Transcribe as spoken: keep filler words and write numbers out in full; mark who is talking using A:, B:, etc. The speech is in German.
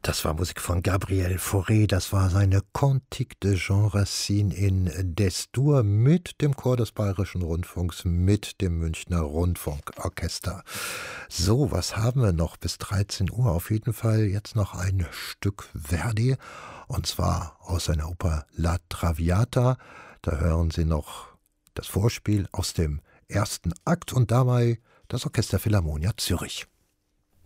A: Das war Musik von Gabriel Fauré, das war seine Cantique de Jean Racine in D-Dur mit dem Chor des Bayerischen Rundfunks, mit dem Münchner Rundfunkorchester. So, was haben wir noch bis dreizehn Uhr? Auf jeden Fall jetzt noch ein Stück Verdi, und zwar aus seiner Oper La Traviata. Da hören Sie noch das Vorspiel aus dem ersten Akt und dabei das Orchester Philharmonia Zürich.